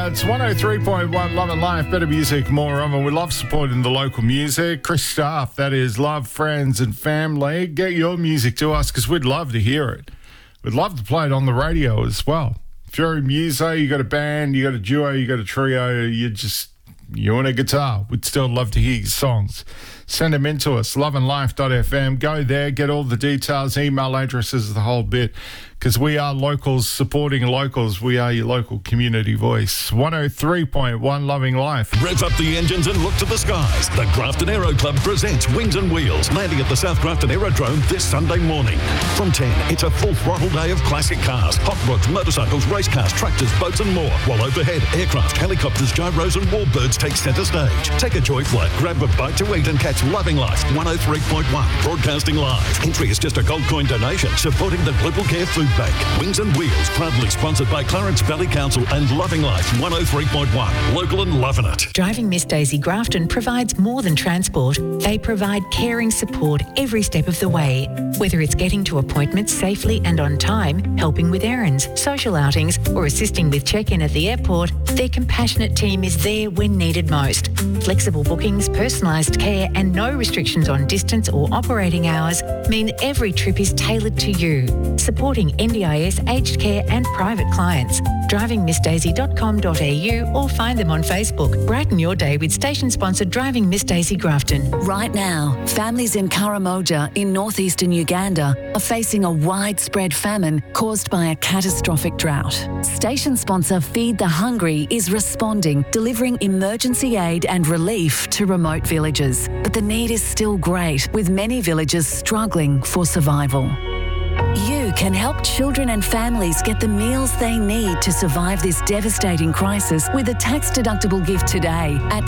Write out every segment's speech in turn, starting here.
It's 103.1 Love and Life, better music, more of it. We love supporting the local music. Chris Staff, that is love, friends and family. Get your music to us because we'd love to hear it. We'd love to play it on the radio as well. If you're a muso, you got a band, you got a duo, you got a trio, you want a guitar, we'd still love to hear your songs. Send them in to us, loveandlife.fm. Go there, get all the details, email addresses, the whole bit, because we are locals supporting locals. We are your local community voice. 103.1 Loving Life. Rev up the engines and look to the skies. The Grafton Aero Club presents Wings and Wheels, landing at the South Grafton Aerodrome this Sunday morning. From 10, it's a full throttle day of classic cars, hot rods, motorcycles, race cars, tractors, boats and more. While overhead, aircraft, helicopters, gyros and warbirds take centre stage. Take a joy flight, grab a bite to eat and catch Loving Life 103.1, broadcasting live. Entry is just a gold coin donation, supporting the Global Care Food Bank. Wings and Wheels, proudly sponsored by Clarence Valley Council and Loving Life 103.1, local and loving it. Driving Miss Daisy Grafton provides more than transport. They provide caring support every step of the way. Whether it's getting to appointments safely and on time, helping with errands, social outings, or assisting with check-in at the airport, their compassionate team is there when needed most. Flexible bookings, personalised care, and no restrictions on distance or operating hours mean every trip is tailored to you. Supporting NDIS, aged care and private clients. DrivingMissDaisy.com.au or find them on Facebook. Brighten your day with station-sponsored Driving Miss Daisy Grafton. Right now, families in Karamoja in northeastern Uganda are facing a widespread famine caused by a catastrophic drought. Station sponsor Feed the Hungry is responding, delivering emergency aid and relief to remote villages. But the need is still great, with many villages struggling for survival. You can help children and families get the meals they need to survive this devastating crisis with a tax-deductible gift today at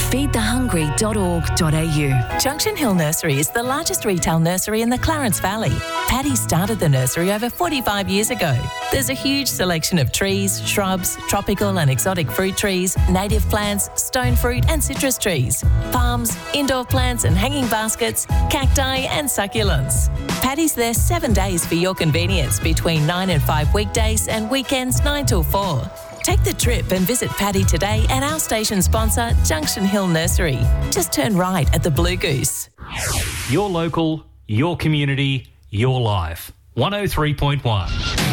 feedthehungry.org.au. Junction Hill Nursery is the largest retail nursery in the Clarence Valley. Paddy started the nursery over 45 years ago. There's a huge selection of trees, shrubs, tropical and exotic fruit trees, native plants, stone fruit and citrus trees, palms, indoor plants and hanging baskets, cacti and succulents. Paddy's there 7 days for your convenience between 9 and 5 weekdays and weekends 9 till 4. Take the trip and visit Paddy today at our station sponsor, Junction Hill Nursery. Just turn right at the Blue Goose. Your local, your community, your life. 103.1.